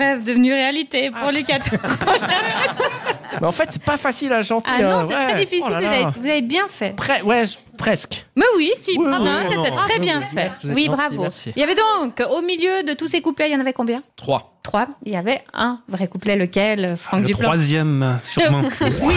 rêve devenu réalité pour Lucas Torand. Mais en fait, c'est pas facile à chanter. Ah non, c'est très difficile. Oh là là. Vous avez bien fait. Presque. Mais oui, si. Oui, Non, oui, c'était non, très non, bien oui, fait. vous êtes Oui, gentil, bravo. merci. Il y avait donc, au milieu de tous ces couplets, il y en avait combien ? 3. 3. Il y avait un vrai couplet, lequel, Franck Le Duplan ? troisième, sûrement. Oui.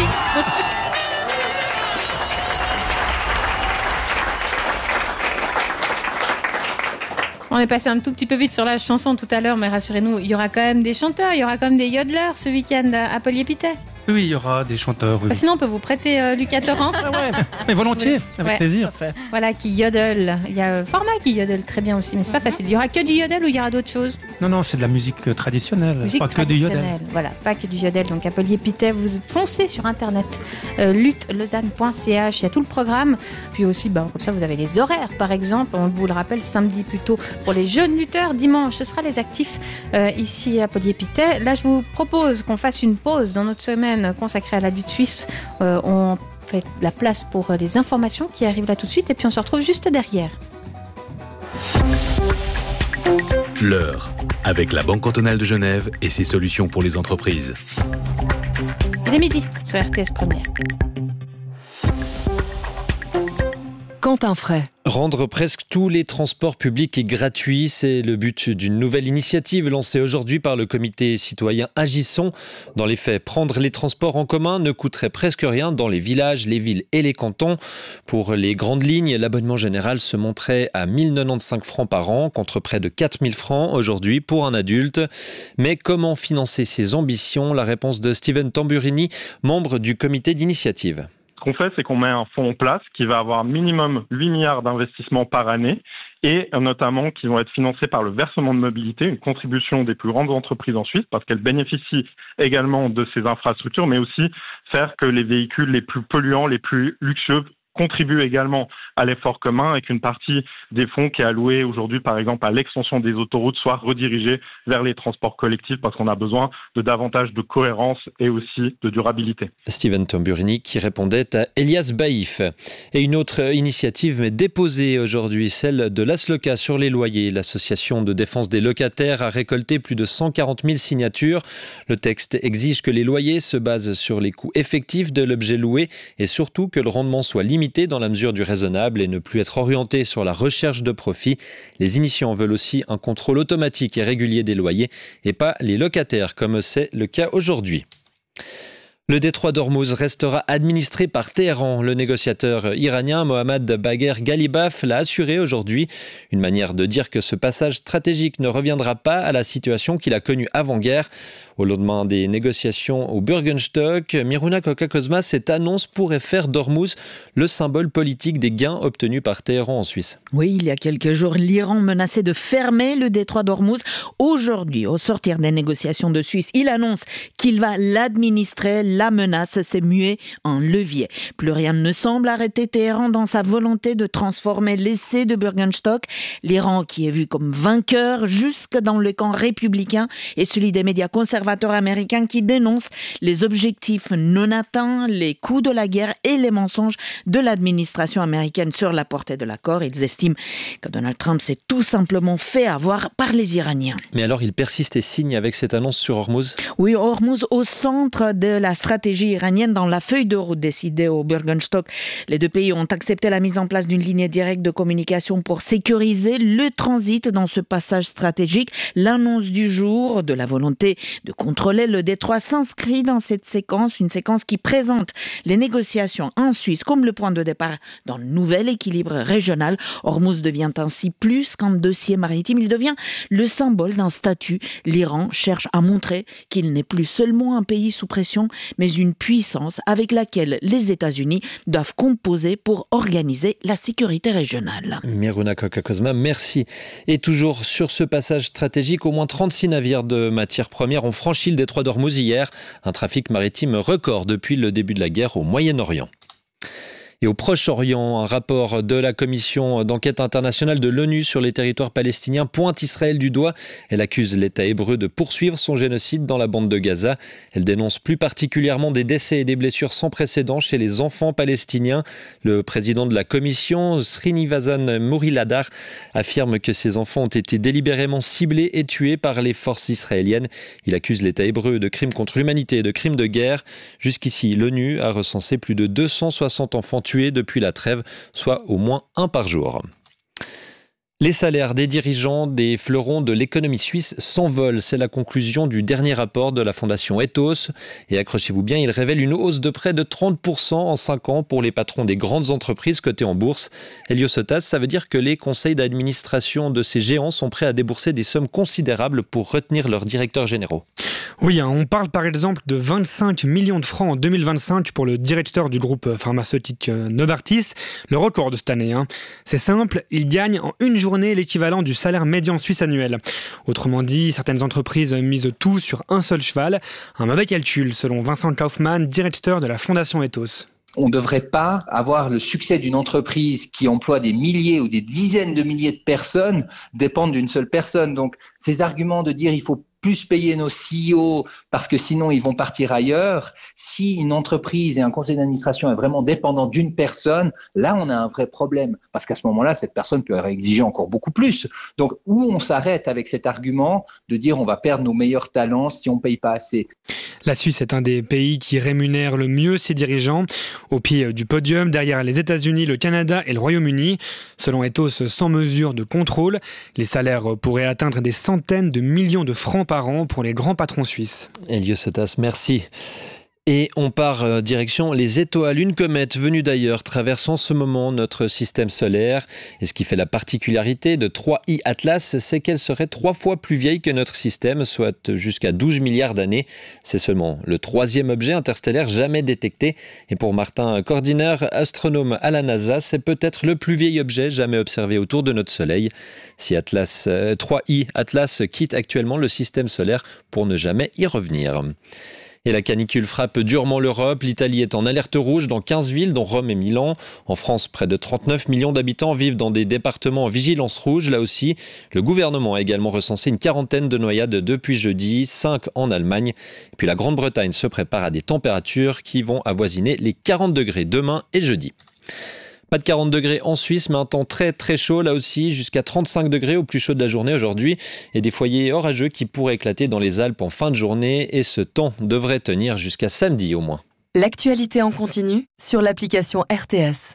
On est passé un tout petit peu vite sur la chanson tout à l'heure, mais rassurez-nous, il y aura quand même des chanteurs, il y aura quand même des yodeleurs ce week-end à Polyépithète. Oui, il y aura des chanteurs. Oui. Sinon, on peut vous prêter Lucas Torand. Mais volontiers, avec Ouais. plaisir. Voilà, qui yodel. Il y a Format qui yodel très bien aussi, mais c'est pas facile. Il y aura que du yodel ou il y aura d'autres choses ? Non, c'est de la musique traditionnelle, Musique pas que du yodel. traditionnelle. Voilà, pas que du yodel. Donc à Polyépithète, vous foncez sur internet, luttelausanne.ch, il y a tout le programme. Puis aussi, comme ça, vous avez les horaires, par exemple. On vous le rappelle, samedi plutôt pour les jeunes lutteurs. Dimanche, ce sera les actifs ici à Polyépithète. Là, je vous propose qu'on fasse une pause dans notre semaine consacrée à la lutte suisse. On fait la place pour les informations qui arrivent là tout de suite et puis on se retrouve juste derrière. L'heure, avec la Banque cantonale de Genève et ses solutions pour les entreprises. Il est midi sur RTS Première. Quentin Fray. Rendre presque tous les transports publics gratuits, c'est le but d'une nouvelle initiative lancée aujourd'hui par le comité citoyen Agissons. Dans les faits, prendre les transports en commun ne coûterait presque rien dans les villages, les villes et les cantons. Pour les grandes lignes, l'abonnement général se monterait à 1095 francs par an, contre près de 4000 francs aujourd'hui pour un adulte. Mais comment financer ces ambitions ? La réponse de Steven Tamburini, membre du comité d'initiative. Ce qu'on fait, c'est qu'on met un fonds en place qui va avoir minimum 8 milliards d'investissements par année et notamment qui vont être financés par le versement de mobilité, une contribution des plus grandes entreprises en Suisse parce qu'elles bénéficient également de ces infrastructures, mais aussi faire que les véhicules les plus polluants, les plus luxueux contribuent également à l'effort commun et qu'une partie des fonds qui est allouée aujourd'hui, par exemple, à l'extension des autoroutes soit redirigée vers les transports collectifs parce qu'on a besoin de davantage de cohérence et aussi de durabilité. Steven Tamburini qui répondait à Elias Baïf. Et une autre initiative mais déposée aujourd'hui, celle de l'ASLOCA sur les loyers. L'association de défense des locataires a récolté plus de 140 000 signatures. Le texte exige que les loyers se basent sur les coûts effectifs de l'objet loué et surtout que le rendement soit limité dans la mesure du raisonnable et ne plus être orienté sur la recherche de profit. Les initiants veulent aussi un contrôle automatique et régulier des loyers et pas les locataires comme c'est le cas aujourd'hui. Le détroit d'Ormuz restera administré par Téhéran. Le négociateur iranien Mohammad Bagher Ghalibaf l'a assuré aujourd'hui. Une manière de dire que ce passage stratégique ne reviendra pas à la situation qu'il a connue avant-guerre. Au lendemain des négociations au Bürgenstock, Miruna Koka-Kozma, cette annonce pourrait faire d'Ormuz le symbole politique des gains obtenus par Téhéran en Suisse. Oui, il y a quelques jours, l'Iran menaçait de fermer le détroit d'Ormuz. Aujourd'hui, au sortir des négociations de Suisse, il annonce qu'il va l'administrer. La menace s'est muée en levier. Plus rien ne semble arrêter Téhéran dans sa volonté de transformer l'essai de Bürgenstock. L'Iran qui est vu comme vainqueur jusque dans le camp républicain et celui des médias conservateurs américains qui dénoncent les objectifs non atteints, les coups de la guerre et les mensonges de l'administration américaine sur la portée de l'accord. Ils estiment que Donald Trump s'est tout simplement fait avoir par les Iraniens. Mais alors il persiste et signe avec cette annonce sur Ormuz ? Oui, Ormuz au centre de la stratégie iranienne dans la feuille de route décidée au Bürgenstock. Les deux pays ont accepté la mise en place d'une ligne directe de communication pour sécuriser le transit dans ce passage stratégique. L'annonce du jour de la volonté de contrôler le détroit s'inscrit dans cette séquence, une séquence qui présente les négociations en Suisse comme le point de départ dans le nouvel équilibre régional. Ormuz devient ainsi plus qu'un dossier maritime, il devient le symbole d'un statut. L'Iran cherche à montrer qu'il n'est plus seulement un pays sous pression, mais une puissance avec laquelle les États-Unis doivent composer pour organiser la sécurité régionale. Miruna Koka-Kozma, merci. Et toujours sur ce passage stratégique, au moins 36 navires de matières premières ont franchi le détroit d'Ormuz hier. Un trafic maritime record depuis le début de la guerre au Moyen-Orient. Et au Proche-Orient, un rapport de la commission d'enquête internationale de l'ONU sur les territoires palestiniens pointe Israël du doigt. Elle accuse l'État hébreu de poursuivre son génocide dans la bande de Gaza. Elle dénonce plus particulièrement des décès et des blessures sans précédent chez les enfants palestiniens. Le président de la commission, Srinivas Muriladar, affirme que ces enfants ont été délibérément ciblés et tués par les forces israéliennes. Il accuse l'État hébreu de crimes contre l'humanité et de crimes de guerre. Jusqu'ici, l'ONU a recensé plus de 260 enfants tués depuis la trêve, soit au moins un par jour. Les salaires des dirigeants des fleurons de l'économie suisse s'envolent. C'est la conclusion du dernier rapport de la fondation Ethos. Et accrochez-vous bien, il révèle une hausse de près de 30% en 5 ans pour les patrons des grandes entreprises cotées en bourse. Elios Otas, ça veut dire que les conseils d'administration de ces géants sont prêts à débourser des sommes considérables pour retenir leurs directeurs généraux. Oui, on parle par exemple de 25 millions de francs en 2025 pour le directeur du groupe pharmaceutique Novartis, le record de cette année. C'est simple, il gagne en une journée l'équivalent du salaire médian suisse annuel. Autrement dit, certaines entreprises misent tout sur un seul cheval. Un mauvais calcul, selon Vincent Kaufmann, directeur de la fondation Ethos. On ne devrait pas avoir le succès d'une entreprise qui emploie des milliers ou des dizaines de milliers de personnes dépendre d'une seule personne. Donc, ces arguments de dire il faut plus payer nos CEO parce que sinon ils vont partir ailleurs. Si une entreprise et un conseil d'administration est vraiment dépendant d'une personne, là on a un vrai problème parce qu'à ce moment-là, cette personne peut exiger encore beaucoup plus. Donc, où on s'arrête avec cet argument de dire on va perdre nos meilleurs talents si on ne paye pas assez. La Suisse est un des pays qui rémunère le mieux ses dirigeants. Au pied du podium, derrière les États-Unis, le Canada et le Royaume-Uni. Selon Ethos, sans mesure de contrôle, les salaires pourraient atteindre des centaines de millions de francs par an pour les grands patrons suisses. Elios Otas, merci. Et on part direction les étoiles. Une comète venue d'ailleurs traverse en ce moment notre système solaire. Et ce qui fait la particularité de 3I Atlas, c'est qu'elle serait 3 fois plus vieille que notre système, soit jusqu'à 12 milliards d'années. C'est seulement le 3e objet interstellaire jamais détecté. Et pour Martin Cordiner, astronome à la NASA, c'est peut-être le plus vieil objet jamais observé autour de notre Soleil. Si 3I Atlas quitte actuellement le système solaire pour ne jamais y revenir. Et la canicule frappe durement l'Europe. L'Italie est en alerte rouge dans 15 villes, dont Rome et Milan. En France, près de 39 millions d'habitants vivent dans des départements en vigilance rouge. Là aussi, le gouvernement a également recensé une quarantaine de noyades depuis jeudi, 5 en Allemagne. Et puis la Grande-Bretagne se prépare à des températures qui vont avoisiner les 40 degrés demain et jeudi. Pas de 40 degrés en Suisse, mais un temps très très chaud là aussi, jusqu'à 35 degrés au plus chaud de la journée aujourd'hui et des foyers orageux qui pourraient éclater dans les Alpes en fin de journée et ce temps devrait tenir jusqu'à samedi au moins. L'actualité en continu sur l'application RTS.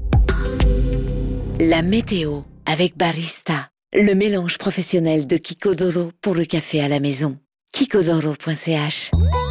La météo avec Barista, le mélange professionnel de Kiko Doro pour le café à la maison. kikodoro.ch